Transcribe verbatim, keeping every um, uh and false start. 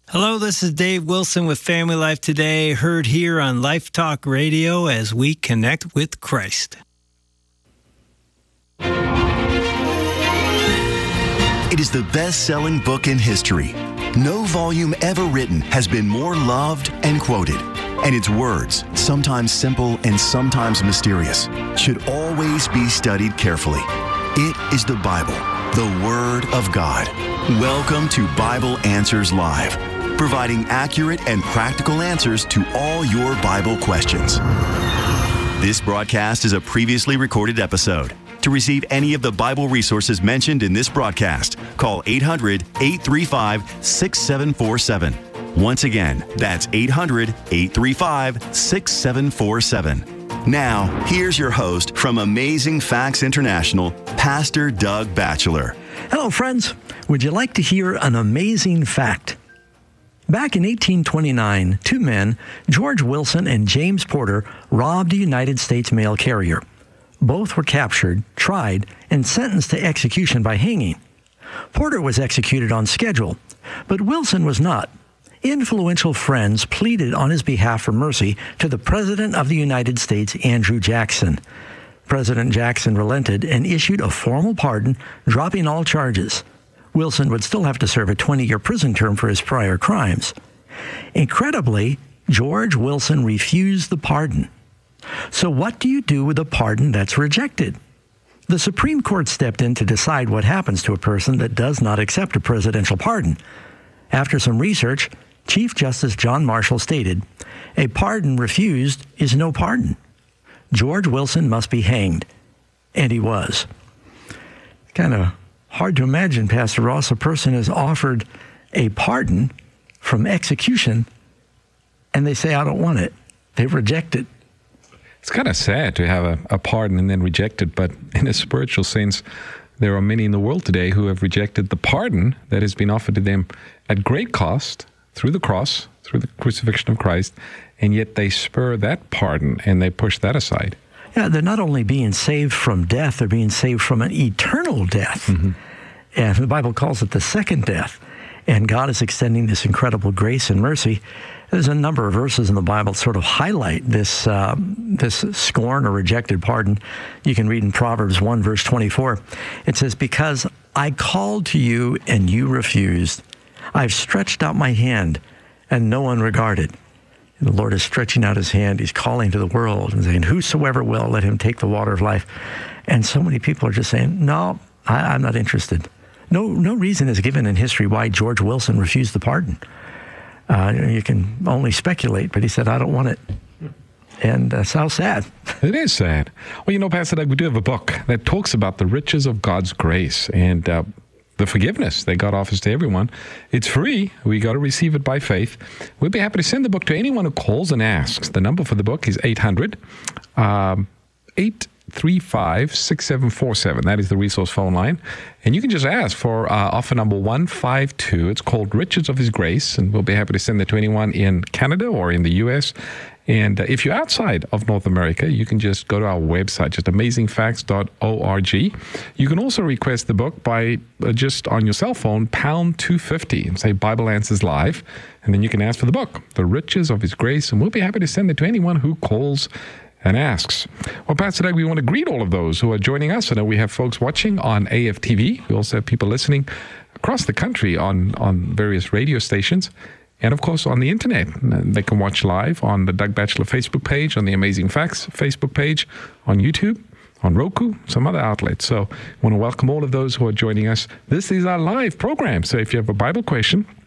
Hello, this is Dave Wilson with Family Life Today, heard here on Life Talk Radio as we connect with Christ. It is the best-selling book in history. No volume ever written has been more loved and quoted. And its words, sometimes simple and sometimes mysterious, should always be studied carefully. It is the Bible, the Word of God. Welcome to Bible Answers Live, providing accurate and practical answers to all your Bible questions. This broadcast is a previously recorded episode. To receive any of the Bible resources mentioned in this broadcast, call eight hundred, eight three five, six seven four seven. Once again, that's eight hundred, eight three five, six seven four seven. Now, here's your host from Amazing Facts International, Pastor Doug Batchelor. Hello, friends. Would you like to hear an amazing fact? Back in eighteen twenty-nine, two men, George Wilson and James Porter, robbed a United States mail carrier. Both were captured, tried, and sentenced to execution by hanging. Porter was executed on schedule, but Wilson was not. Influential friends pleaded on his behalf for mercy to the President of the United States, Andrew Jackson. President Jackson relented and issued a formal pardon, dropping all charges. Wilson would still have to serve a twenty-year prison term for his prior crimes. Incredibly, George Wilson refused the pardon. So what do you do with a pardon that's rejected? The Supreme Court stepped in to decide what happens to a person that does not accept a presidential pardon. After some research, Chief Justice John Marshall stated, "A pardon refused is no pardon. George Wilson must be hanged." And he was. Kind of hard to imagine, Pastor Ross, a person is offered a pardon from execution, and they say, "I don't want it." They reject it. It's kind of sad to have a, a pardon and then reject it, but in a spiritual sense, there are many in the world today who have rejected the pardon that has been offered to them at great cost through the cross, through the crucifixion of Christ, and yet they spur that pardon and they push that aside. Yeah, they're not only being saved from death, they're being saved from an eternal death. Mm-hmm. And the Bible calls it the second death. And God is extending this incredible grace and mercy. There's a number of verses in the Bible that sort of highlight this uh, this scorn or rejected pardon. You can read in Proverbs one, verse twenty-four. It says, "Because I called to you and you refused. I've stretched out my hand and no one regarded." And the Lord is stretching out his hand. He's calling to the world and saying, "Whosoever will, let him take the water of life." And so many people are just saying, "No, I, I'm not interested." No, no reason is given in history why George Wilson refused the pardon. Uh, you can only speculate, but he said, "I don't want it." And that's how sad. It is sad. Well, you know, Pastor Doug, we do have a book that talks about the riches of God's grace and uh, the forgiveness that God offers to everyone. It's free. We got to receive it by faith. We'd be happy to send the book to anyone who calls and asks. The number for the book is eight hundred, eight three five, six seven four seven. That is the resource phone line. And you can just ask for uh, offer number one five two. It's called Riches of His Grace, and we'll be happy to send it to anyone in Canada or in the U S. And uh, if you're outside of North America, you can just go to our website, just amazing facts dot org. You can also request the book by uh, just on your cell phone, pound two fifty, and say Bible Answers Live. And then you can ask for the book, The Riches of His Grace, and we'll be happy to send it to anyone who calls and asks. Well, Pastor Doug, we want to greet all of those who are joining us. I know we have folks watching on A F T V. We also have people listening across the country on, on various radio stations. And, of course, on the internet. They can watch live on the Doug Batchelor Facebook page, on the Amazing Facts Facebook page, on YouTube, on Roku, some other outlets. So I want to welcome all of those who are joining us. This is our live program. So if you have a Bible question,